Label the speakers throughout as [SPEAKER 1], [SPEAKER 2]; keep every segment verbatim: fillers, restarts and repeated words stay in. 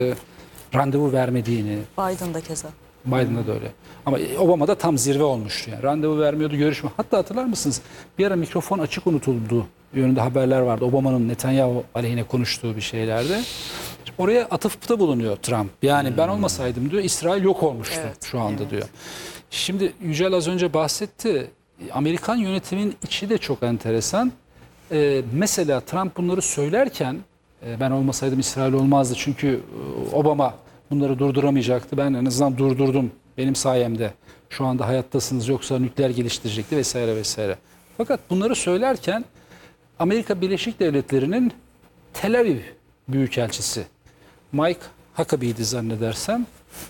[SPEAKER 1] randevu vermediğini.
[SPEAKER 2] Biden'da keza.
[SPEAKER 1] Biden'da da öyle. Ama Obama'da tam zirve olmuştu. Yani randevu vermiyordu, görüşme. Hatta hatırlar mısınız? Bir ara mikrofon açık unutuldu yönünde haberler vardı. Obama'nın Netanyahu aleyhine konuştuğu bir şeylerde. Oraya atıfta bulunuyor Trump. Yani hmm. ben olmasaydım diyor, İsrail yok olmuştu evet, şu anda evet. diyor. Şimdi Yücel az önce bahsetti. Amerikan yönetimin içi de çok enteresan. Ee, mesela Trump bunları söylerken e, ben olmasaydım İsrail olmazdı. Çünkü e, Obama bunları durduramayacaktı. Ben en azından durdurdum. Benim sayemde. Şu anda hayattasınız, yoksa nükleer geliştirecekti vesaire vesaire. Fakat bunları söylerken Amerika Birleşik Devletleri'nin Tel Aviv Büyükelçisi Mike Huckabee'di zannedersem.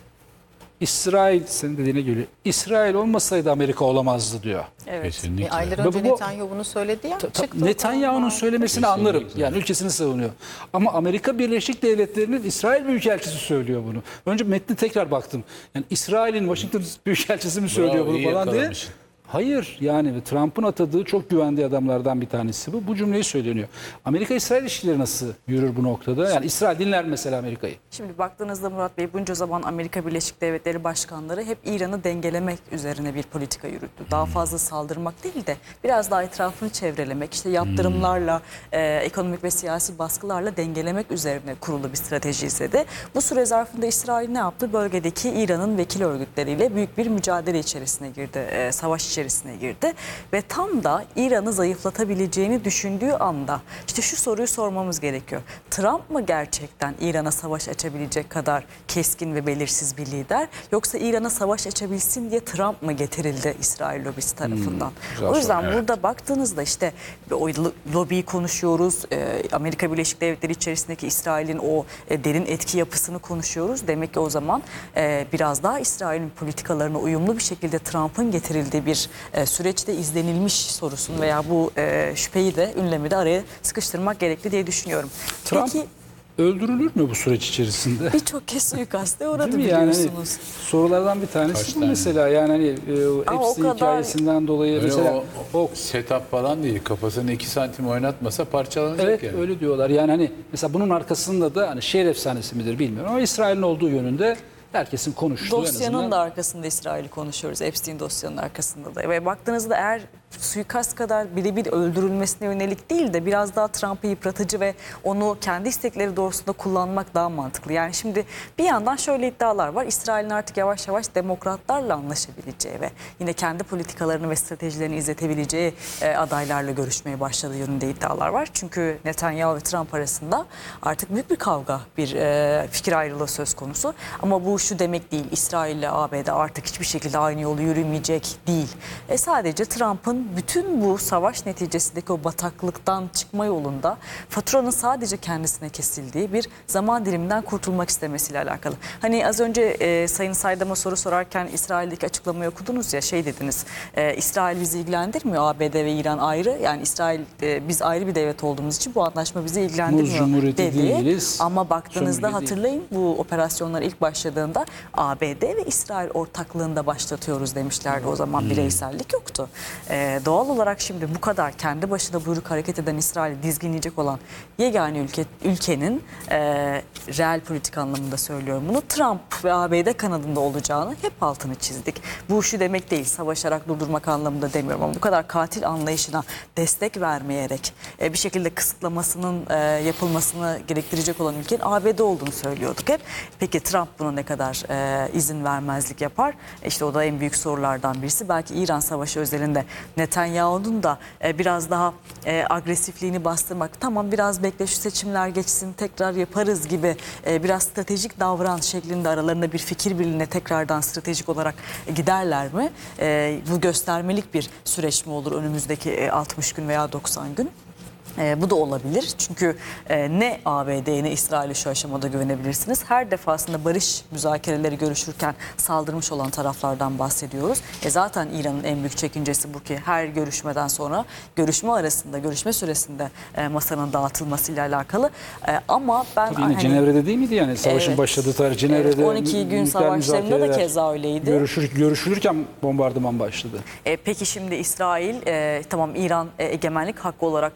[SPEAKER 1] İsrail, senin dediğine geliyor. İsrail olmasaydı Amerika olamazdı diyor.
[SPEAKER 2] Evet. E, aylar önce bu, Netanyahu bunu söyledi ya.
[SPEAKER 1] Netanyahu'nun söylemesini kesinlikle anlarım. Yani ülkesini savunuyor. Ama Amerika Birleşik Devletleri'nin İsrail Büyükelçisi söylüyor bunu. Önce metni tekrar baktım. Yani İsrail'in Washington Büyükelçisi mi söylüyor Bravo, bunu falan diye. Hayır, yani Trump'ın atadığı çok güvendiği adamlardan bir tanesi bu. Bu cümleyi söyleniyor. Amerika-İsrail ilişkileri nasıl yürür bu noktada? Yani İsrail dinler mesela Amerika'yı.
[SPEAKER 2] Şimdi baktığınızda Murat Bey, bunca zaman Amerika Birleşik Devletleri başkanları hep İran'ı dengelemek üzerine bir politika yürüttü. Daha fazla saldırmak değil de biraz daha etrafını çevrelemek, işte yaptırımlarla, e, ekonomik ve siyasi baskılarla dengelemek üzerine kurulu bir strateji izledi. Bu süre zarfında İsrail ne yaptı? Bölgedeki İran'ın vekil örgütleriyle büyük bir mücadele içerisine girdi, e, savaş içerisine. içerisine girdi ve tam da İran'ı zayıflatabileceğini düşündüğü anda işte şu soruyu sormamız gerekiyor. Trump mı gerçekten İran'a savaş açabilecek kadar keskin ve belirsiz bir lider, yoksa İran'a savaş açabilsin diye Trump mı getirildi İsrail lobisi tarafından? Hmm, o yüzden evet. burada baktığınızda işte o lobiyi konuşuyoruz. Amerika Birleşik Devletleri içerisindeki İsrail'in o derin etki yapısını konuşuyoruz. Demek ki o zaman biraz daha İsrail'in politikalarına uyumlu bir şekilde Trump'ın getirildiği bir E, süreçte izlenilmiş sorusunu veya bu e, şüpheyi de, ünlemi de araya sıkıştırmak gerekli diye düşünüyorum.
[SPEAKER 1] Trump Peki, öldürülür mü bu süreç içerisinde?
[SPEAKER 2] Birçok kez suikaste uğradı biliyorsunuz. Yani, hani,
[SPEAKER 1] sorulardan bir tanesi bu mesela. Yani hani e, hepsi kadar... hikayesinden dolayı
[SPEAKER 3] öyle
[SPEAKER 1] mesela
[SPEAKER 3] o, o setup falan değil. Kafasını iki santim oynatmasa parçalanacak
[SPEAKER 1] evet,
[SPEAKER 3] yani.
[SPEAKER 1] öyle diyorlar. Yani hani mesela bunun arkasında da hani şehir efsanesi midir bilmiyorum ama İsrail'in olduğu yönünde herkesin konuştuğu,
[SPEAKER 2] dosyanın
[SPEAKER 1] en azından...
[SPEAKER 2] da arkasında İsrail'i konuşuyoruz. Epstein dosyanın arkasında da. Ve baktığınızda eğer suikast kadar birebir öldürülmesine yönelik değil de biraz daha Trump'ı yıpratıcı ve onu kendi istekleri doğrusunda kullanmak daha mantıklı. Yani şimdi bir yandan şöyle iddialar var. İsrail'in artık yavaş yavaş demokratlarla anlaşabileceği ve yine kendi politikalarını ve stratejilerini izletebileceği e, adaylarla görüşmeye başladığı yönünde iddialar var. Çünkü Netanyahu ve Trump arasında artık büyük bir kavga, bir e, fikir ayrılığı söz konusu. Ama bu şu demek değil. İsrail ile A B D artık hiçbir şekilde aynı yolu yürümeyecek değil. E, sadece Trump'ın bütün bu savaş neticesindeki o bataklıktan çıkma yolunda faturanın sadece kendisine kesildiği bir zaman diliminden kurtulmak istemesiyle alakalı. Hani az önce e, Sayın Saydam'a soru sorarken İsrail'deki açıklamayı okudunuz ya, şey dediniz, e, İsrail bizi ilgilendirmiyor, A B D ve İran ayrı. Yani İsrail, e, biz ayrı bir devlet olduğumuz için bu anlaşma bizi ilgilendirmiyor dedi. Değiliz. Ama baktığınızda hatırlayın, bu operasyonlar ilk başladığında A B D ve İsrail ortaklığında başlatıyoruz demişlerdi. O zaman bireysellik yoktu. E, doğal olarak şimdi bu kadar kendi başına buyruk hareket eden İsrail'i dizginleyecek olan yegane ülke, ülkenin e, reel politik anlamında söylüyorum bunu, Trump ve A B D kanadında olacağını hep altını çizdik. Bu şu demek değil, savaşarak durdurmak anlamında demiyorum ama bu kadar katil anlayışına destek vermeyerek e, bir şekilde kısıtlamasının e, yapılmasını gerektirecek olan ülkenin A B D olduğunu söylüyorduk hep. Peki Trump buna ne kadar e, izin vermezlik yapar? İşte o da en büyük sorulardan birisi. Belki İran Savaşı özelinde Netanyahu'nun da e, biraz daha e, agresifliğini bastırmak, tamam biraz bekle şu seçimler geçsin tekrar yaparız gibi e, biraz stratejik davran şeklinde aralarında bir fikir birliğine tekrardan stratejik olarak e, giderler mi? E, bu göstermelik bir süreç mi olur önümüzdeki e, altmış gün veya doksan gün? E, bu da olabilir. Çünkü e, ne A B D'ye ne İsrail'e şu aşamada güvenebilirsiniz. Her defasında barış müzakereleri görüşürken saldırmış olan taraflardan bahsediyoruz. E, zaten İran'ın en büyük çekincesi bu ki her görüşmeden sonra görüşme arasında, görüşme süresinde e, masanın dağıtılmasıyla alakalı. E, ama ben...
[SPEAKER 1] Tabii yine hani, Cenevre'de değil miydi yani? Savaşın evet, başladığı tarih Cenevre'de. Evet,
[SPEAKER 2] on iki gün savaşlarında da keza öyleydi.
[SPEAKER 1] Görüşür, görüşülürken bombardıman başladı.
[SPEAKER 2] E, peki şimdi İsrail, e, tamam İran e, egemenlik hakkı olarak tanıdığı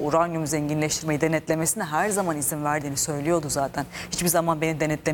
[SPEAKER 2] uranyum zenginleştirmeyi denetlemesine her zaman izin verdiğini söylüyordu zaten. Hiçbir zaman beni denetleme